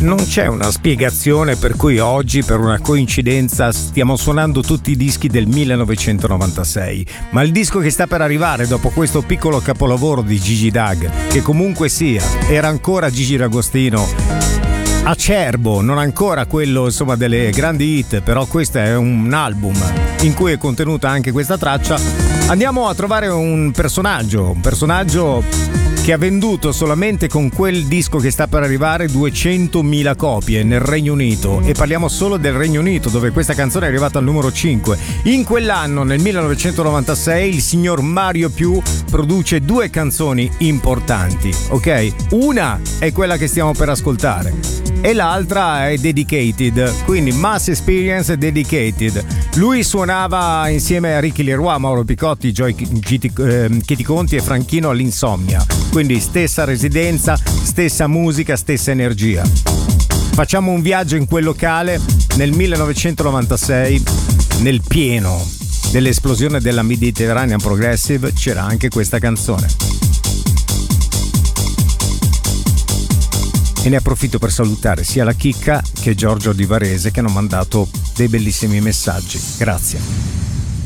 Non c'è una spiegazione per cui oggi, per una coincidenza, stiamo suonando tutti i dischi del 1996, ma il disco che sta per arrivare dopo questo piccolo capolavoro di Gigi D'Ag, che comunque sia, era ancora Gigi D'Agostino, acerbo, non ancora quello insomma delle grandi hit, però questo è un album in cui è contenuta anche questa traccia. Andiamo a trovare un personaggio che ha venduto solamente con quel disco che sta per arrivare 200.000 copie nel Regno Unito, e parliamo solo del Regno Unito, dove questa canzone è arrivata al numero 5. In quell'anno, nel 1996, il signor Mario Più produce due canzoni importanti, ok? Una è quella che stiamo per ascoltare e l'altra è Dedicated, quindi Mass Experience e Dedicated. Lui suonava insieme a Ricky Leroy, Mauro Picotti, Kitty Conti e Franchino all'Insomnia, quindi stessa residenza, stessa musica, stessa energia. Facciamo un viaggio in quel locale nel 1996, nel pieno dell'esplosione della Mediterranean Progressive. C'era anche questa canzone. E ne approfitto per salutare sia la Chicca che Giorgio Di Varese, che hanno mandato dei bellissimi messaggi. Grazie.